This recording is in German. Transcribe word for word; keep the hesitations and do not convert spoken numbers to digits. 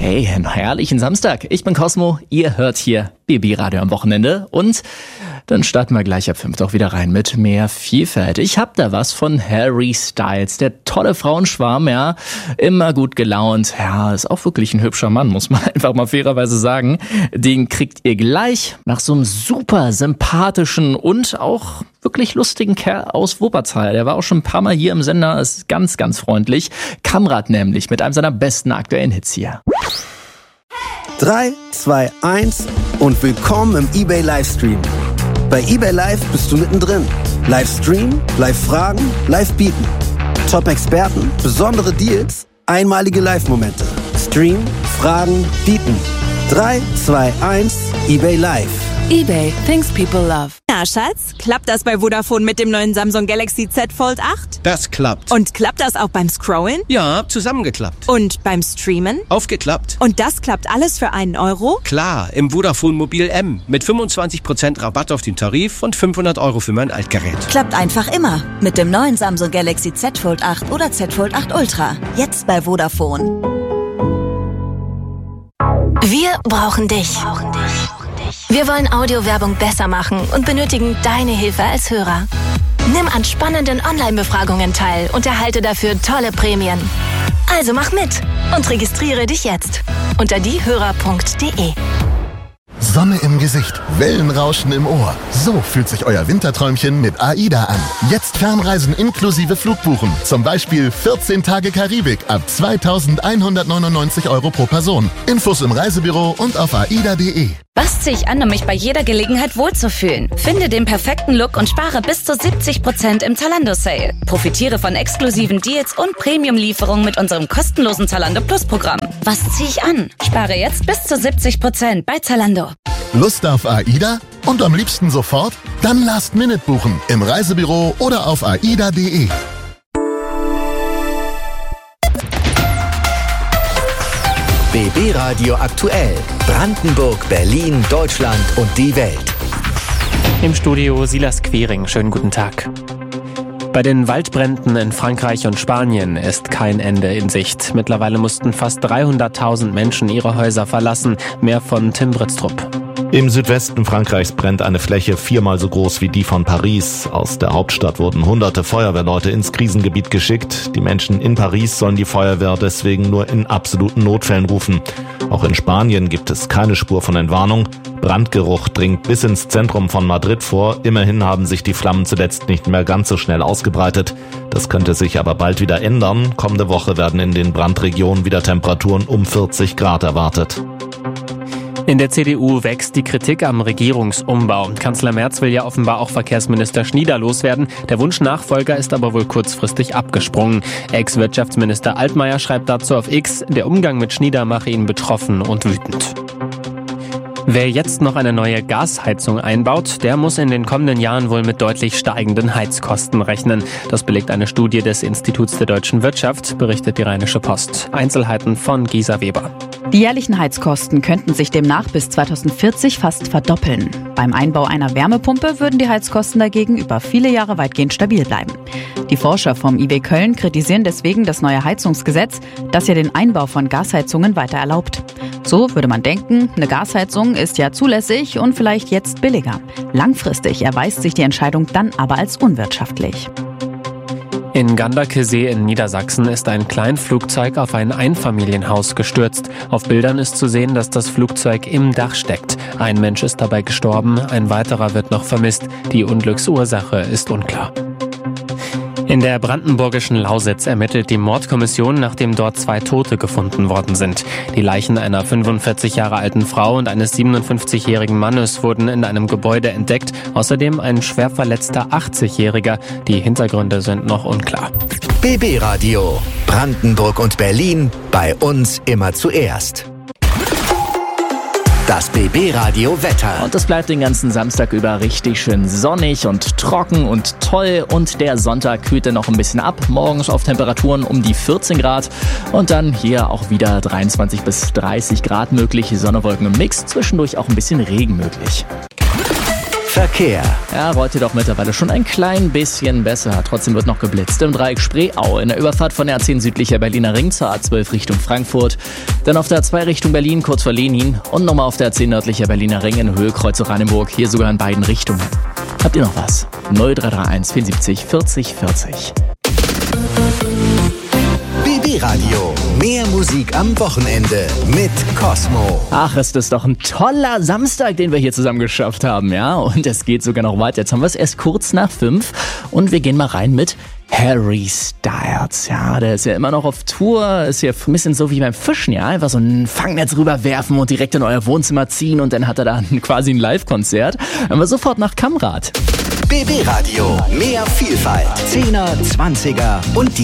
Hey, einen herrlichen Samstag. Ich bin Cosmo, ihr hört hier B B Radio am Wochenende und dann starten wir gleich ab fünf doch wieder rein mit mehr Vielfalt. Ich hab da was von Harry Styles, der tolle Frauenschwarm, ja, immer gut gelaunt, ja, ist auch wirklich ein hübscher Mann, muss man einfach mal fairerweise sagen. Den kriegt ihr gleich nach so einem super sympathischen und auch wirklich lustigen Kerl aus Wuppertal. Der war auch schon ein paar Mal hier im Sender, ist ganz, ganz freundlich. Kamrat nämlich mit einem seiner besten aktuellen Hits hier. drei, zwei, eins und willkommen im eBay Livestream. Bei eBay Live bist du mittendrin. Livestream, Live-Fragen, Live-Bieten. Top-Experten, besondere Deals, einmalige Live-Momente. Stream, Fragen, Bieten. drei, zwei, eins, eBay Live. eBay, things people love. Na, Schatz, klappt das bei Vodafone mit dem neuen Samsung Galaxy Z Fold acht? Das klappt. Und klappt das auch beim Scrollen? Ja, zusammengeklappt. Und beim Streamen? Aufgeklappt. Und das klappt alles für einen Euro? Klar, im Vodafone Mobil M. Mit fünfundzwanzig Prozent Rabatt auf den Tarif und fünfhundert Euro für mein Altgerät. Klappt einfach immer. Mit dem neuen Samsung Galaxy Z Fold acht oder Z Fold acht Ultra. Jetzt bei Vodafone. Wir brauchen dich. Wir wollen Audiowerbung besser machen und benötigen deine Hilfe als Hörer. Nimm an spannenden Online-Befragungen teil und erhalte dafür tolle Prämien. Also mach mit und registriere dich jetzt unter diehörer punkt de. Sonne im Gesicht, Wellenrauschen im Ohr. So fühlt sich euer Winterträumchen mit AIDA an. Jetzt Fernreisen inklusive Flugbuchen. Zum Beispiel vierzehn Tage Karibik ab zweitausendeinhundertneunundneunzig Euro pro Person. Infos im Reisebüro und auf aida punkt de. Was ziehe ich an, um mich bei jeder Gelegenheit wohlzufühlen? Finde den perfekten Look und spare bis zu siebzig Prozent im Zalando-Sale. Profitiere von exklusiven Deals und Premium-Lieferungen mit unserem kostenlosen Zalando Plus-Programm. Was ziehe ich an? Spare jetzt bis zu siebzig Prozent bei Zalando. Lust auf AIDA? Und am liebsten sofort? Dann Last Minute buchen. Im Reisebüro oder auf aida punkt de. B B Radio aktuell. Brandenburg, Berlin, Deutschland und die Welt. Im Studio Silas Quering. Schönen guten Tag. Bei den Waldbränden in Frankreich und Spanien ist kein Ende in Sicht. Mittlerweile mussten fast dreihunderttausend Menschen ihre Häuser verlassen. Mehr von Tim Britztrup. Im Südwesten Frankreichs brennt eine Fläche viermal so groß wie die von Paris. Aus der Hauptstadt wurden hunderte Feuerwehrleute ins Krisengebiet geschickt. Die Menschen in Paris sollen die Feuerwehr deswegen nur in absoluten Notfällen rufen. Auch in Spanien gibt es keine Spur von Entwarnung. Brandgeruch dringt bis ins Zentrum von Madrid vor. Immerhin haben sich die Flammen zuletzt nicht mehr ganz so schnell ausgebreitet. Das könnte sich aber bald wieder ändern. Kommende Woche werden in den Brandregionen wieder Temperaturen um vierzig Grad erwartet. In der C D U wächst die Kritik am Regierungsumbau. Kanzler Merz will ja offenbar auch Verkehrsminister Schnieder loswerden. Der Wunschnachfolger ist aber wohl kurzfristig abgesprungen. Ex-Wirtschaftsminister Altmaier schreibt dazu auf X, der Umgang mit Schnieder mache ihn betroffen und wütend. Wer jetzt noch eine neue Gasheizung einbaut, der muss in den kommenden Jahren wohl mit deutlich steigenden Heizkosten rechnen. Das belegt eine Studie des Instituts der deutschen Wirtschaft, berichtet die Rheinische Post. Einzelheiten von Gisa Weber. Die jährlichen Heizkosten könnten sich demnach bis zweitausendvierzig fast verdoppeln. Beim Einbau einer Wärmepumpe würden die Heizkosten dagegen über viele Jahre weitgehend stabil bleiben. Die Forscher vom I W Köln kritisieren deswegen das neue Heizungsgesetz, das ja den Einbau von Gasheizungen weiter erlaubt. So würde man denken, eine Gasheizung ist ja zulässig und vielleicht jetzt billiger. Langfristig erweist sich die Entscheidung dann aber als unwirtschaftlich. In Ganderkesee in Niedersachsen ist ein Kleinflugzeug auf ein Einfamilienhaus gestürzt. Auf Bildern ist zu sehen, dass das Flugzeug im Dach steckt. Ein Mensch ist dabei gestorben, ein weiterer wird noch vermisst. Die Unglücksursache ist unklar. In der brandenburgischen Lausitz ermittelt die Mordkommission, nachdem dort zwei Tote gefunden worden sind. Die Leichen einer fünfundvierzig Jahre alten Frau und eines siebenundfünfzigjährigen Mannes wurden in einem Gebäude entdeckt. Außerdem ein schwer verletzter achtzigjähriger. Die Hintergründe sind noch unklar. B B Radio. Brandenburg und Berlin. Bei uns immer zuerst. Das B B Radio Wetter. Und es bleibt den ganzen Samstag über richtig schön sonnig und trocken und toll. Und der Sonntag kühlt dann noch ein bisschen ab. Morgens auf Temperaturen um die vierzehn Grad. Und dann hier auch wieder dreiundzwanzig bis dreißig Grad möglich. Sonne, Wolken im Mix. Zwischendurch auch ein bisschen Regen möglich. Verkehr. Ja, heute doch mittlerweile schon ein klein bisschen besser. Trotzdem wird noch geblitzt im Dreieck Spreeau, in der Überfahrt von der A zehn südlicher Berliner Ring zur A zwölf Richtung Frankfurt. Dann auf der A zwei Richtung Berlin, kurz vor Lenin. Und nochmal auf der A zehn nördlicher Berliner Ring in Höhe Kreuz Oranienburg. Hier sogar in beiden Richtungen. Habt ihr noch was? null drei drei eins vierundsiebzig vierzig vierzig. B B Radio. Mehr Musik am Wochenende mit Cosmo. Ach, ist das doch ein toller Samstag, den wir hier zusammen geschafft haben, ja? Und es geht sogar noch weiter. Jetzt haben wir es erst kurz nach fünf und wir gehen mal rein mit Harry Styles. Ja, der ist ja immer noch auf Tour, ist ja ein bisschen so wie beim Fischen, ja? Einfach so ein Fangnetz rüberwerfen und direkt in euer Wohnzimmer ziehen und dann hat er da quasi ein Live-Konzert. Hören wir sofort nach Kamrat. B B Radio. Mehr Vielfalt. Zehner, Zwanziger und die